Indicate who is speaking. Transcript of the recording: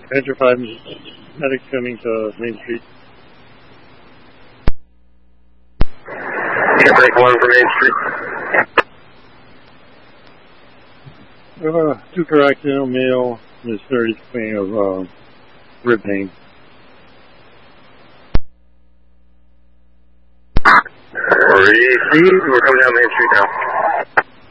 Speaker 1: Metro 5, medics coming to Main Street.
Speaker 2: Break 1 for Main Street.
Speaker 1: We have a 2 correctional male with a serious pain of rib pain.
Speaker 2: Receive, we're coming down Main Street now.